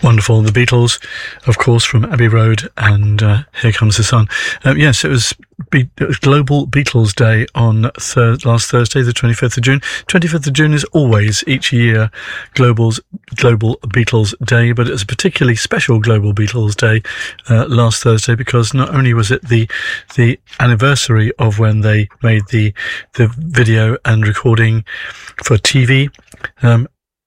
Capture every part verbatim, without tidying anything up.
Wonderful. The Beatles, of course, from Abbey Road and uh, Here Comes the Sun. Uh, yes, it was, Be- it was Global Beatles Day on thir- last Thursday, the twenty-fifth of June. twenty-fifth of June is always, each year, Global's Global Beatles Day, but it's a particularly special Global Beatles Day uh, last Thursday because not only was it the the anniversary of when they made the the video and recording for T V, um,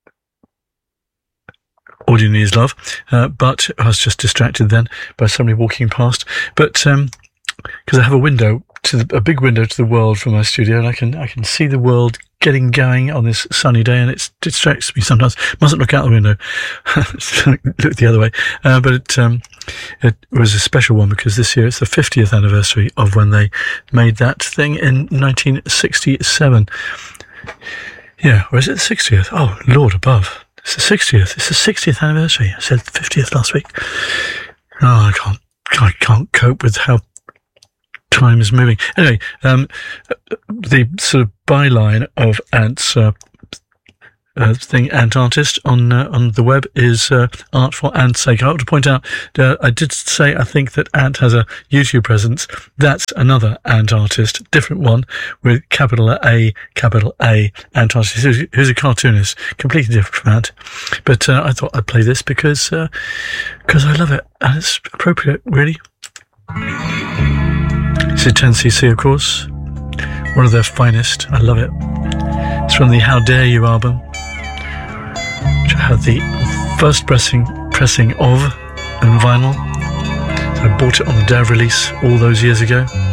All You Need Is Love, uh, but I was just distracted then by somebody walking past. But um, because I have a window to the, a big window to the world from my studio, and I can I can see the world getting going on this sunny day, and it distracts me sometimes. Mustn't look out the window, look the other way. Uh, but it um, it was a special one because this year it's the fiftieth anniversary of when they made that thing in nineteen sixty-seven. Yeah, or is it the sixtieth? Oh, Lord above. It's the sixtieth. It's the sixtieth anniversary. I said fiftieth last week. Oh, I can't, I can't cope with how time is moving. Anyway, um, the sort of byline of Ant's uh, uh, thing, Ant Artist, on uh, on the web is uh, art for Ant's sake. I ought to point out, uh, I did say I think that Ant has a YouTube presence. That's another Ant Artist, different one, with capital A, capital A, Ant Artist, who's, who's a cartoonist, completely different from Ant. But uh, I thought I'd play this because uh, because I love it, and it's appropriate, really. It's a ten C C, of course, one of their finest. I love it. It's from the How Dare You album, which I had the first pressing pressing of on vinyl. I bought it on the day of release all those years ago.